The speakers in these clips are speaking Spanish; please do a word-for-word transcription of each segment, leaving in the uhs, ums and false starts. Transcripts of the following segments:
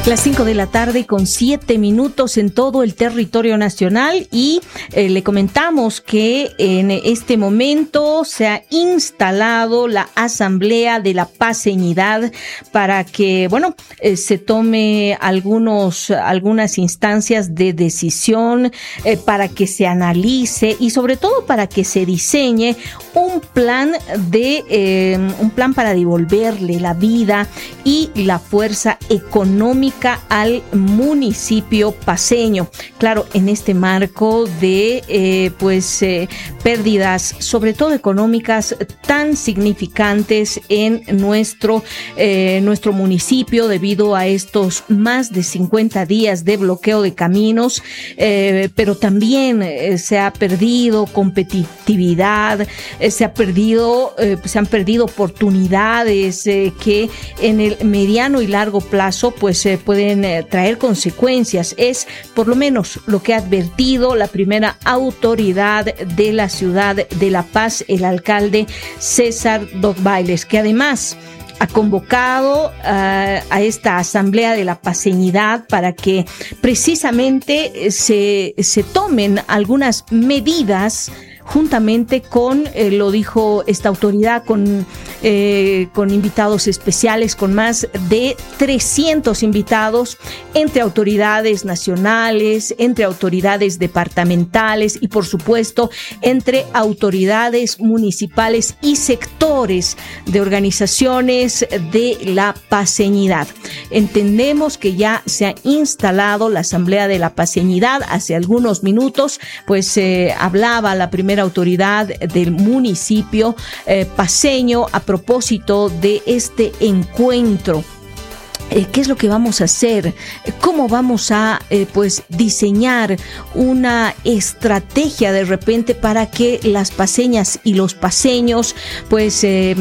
Las cinco de la tarde con siete minutos en todo el territorio nacional y eh, le comentamos que en este momento se ha instalado la Asamblea de la Paceñidad para que, bueno, eh, se tome algunos, algunas instancias de decisión, eh, para que se analice y sobre todo para que se diseñe un plan de, eh, un plan para devolverle la vida y la fuerza económica al municipio paceño. Claro, en este marco de eh, pues eh, pérdidas, sobre todo económicas, tan significantes en nuestro, eh, nuestro municipio debido a estos más de cincuenta días de bloqueo de caminos, eh, pero también eh, se ha perdido competitividad, eh, se ha perdido, eh, se han perdido oportunidades eh, que en el mediano y largo plazo pues eh, pueden eh, traer consecuencias. Es por lo menos lo que ha advertido la primera autoridad de la ciudad de La Paz, el alcalde César Docbailes, que además ha convocado uh, a esta Asamblea de la Paceñidad para que precisamente se, se tomen algunas medidas juntamente con, eh, lo dijo esta autoridad, con, eh, con invitados especiales, con más de trescientos invitados, entre autoridades nacionales, entre autoridades departamentales y, por supuesto, entre autoridades municipales y sectores de organizaciones de la paceñidad. Entendemos que ya se ha instalado la Asamblea de la Paceñidad. Hace algunos minutos, pues, eh, hablaba la primera autoridad del municipio eh, paceño a propósito de este encuentro. Eh, ¿Qué es lo que vamos a hacer? ¿Cómo vamos a eh, pues diseñar una estrategia de repente para que las paceñas y los paceños pues eh,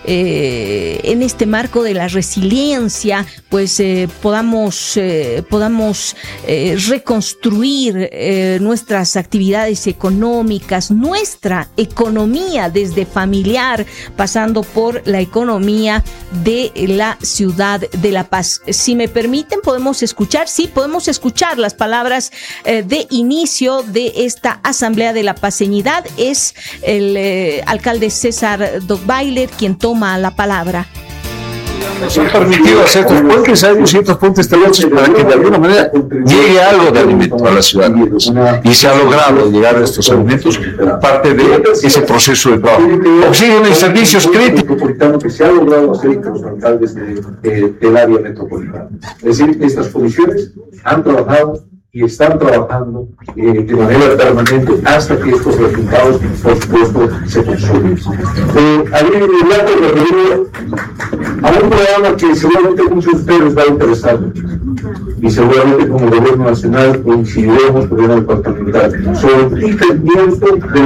eh, en este marco de la resiliencia pues eh, podamos, eh, podamos eh, reconstruir eh, nuestras actividades económicas, nuestra economía desde familiar, pasando por la economía de la ciudad de La Paz? Si me permiten, podemos escuchar, sí, podemos escuchar las palabras eh, de inicio de esta Asamblea de la Paceñidad. Es el eh, alcalde César Docbailes quien toma la palabra. Se han permitido hacer ciertos puentes, hay ciertos puentes terrestres para que de alguna manera llegue algo de alimento a la ciudad. Y se ha logrado llegar a estos alimentos, parte de ese proceso de trabajo. Oxígeno y servicios críticos. Que se ha logrado hacer entre los alcaldes de, de, del área metropolitana. Es decir, estas comisiones han trabajado y están trabajando eh, de manera permanente hasta que estos resultados, por supuesto, se consumen. Eh, Había en el dato referido a un programa que seguramente a muchos de ustedes les va a interesar y seguramente como gobierno nacional coincidiremos con el gobierno departamental sobre el entendimiento de